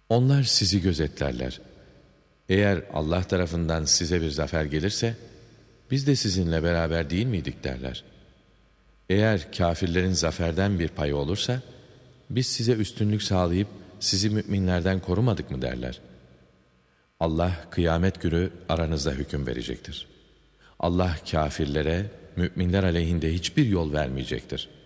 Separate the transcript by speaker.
Speaker 1: Onlar sizi gözetlerler. Eğer Allah tarafından size bir zafer gelirse, biz de sizinle beraber değil miydik derler. Eğer kâfirlerin zaferden bir payı olursa, biz size üstünlük sağlayıp sizi müminlerden korumadık mı derler. Allah kıyamet günü aranızda hüküm verecektir. Allah kâfirlere, müminler aleyhinde hiçbir yol vermeyecektir.